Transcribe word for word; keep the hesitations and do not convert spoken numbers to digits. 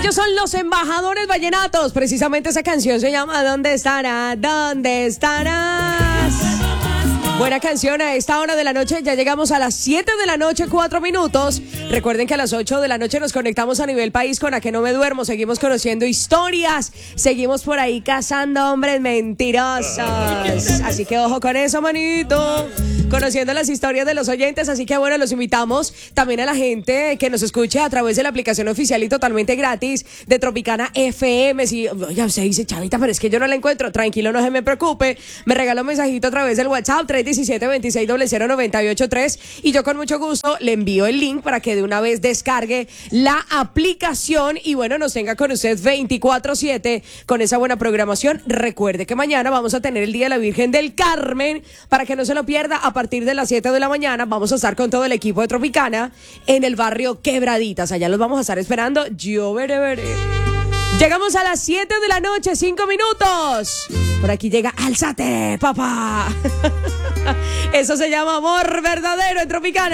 Ellos son los embajadores vallenatos. Precisamente esa canción se llama ¿Dónde estará? ¿Dónde estarás? Buena canción a esta hora de la noche. Ya llegamos a las siete de la noche, cuatro minutos. Recuerden que a las ocho de la noche nos conectamos a nivel país con A Que No Me Duermo. Seguimos conociendo historias. Seguimos por ahí cazando hombres mentirosos. Así que ojo con eso, manito. Conociendo las historias de los oyentes. Así que bueno, los invitamos también a la gente que nos escuche a través de la aplicación oficial y totalmente gratis de Tropicana F M. Si ya usted dice, Chavita, pero es que yo no la encuentro. Tranquilo, no se me preocupe. Me regala un mensajito a través del WhatsApp tres uno siete, dos seis cero cero, nueve ocho tres y yo con mucho gusto le envío el link para que de una vez descargue la aplicación y bueno, nos tenga con usted veinticuatro siete con esa buena programación. Recuerde que mañana vamos a tener el Día de la Virgen del Carmen, para que no se lo pierda. A partir de las siete de la mañana vamos a estar con todo el equipo de Tropicana en el barrio Quebraditas. Allá los vamos a estar esperando. Yo veré, veré. Llegamos a las siete de la noche, cinco minutos. Por aquí llega Alzate, papá. Eso se llama amor verdadero en Tropicana.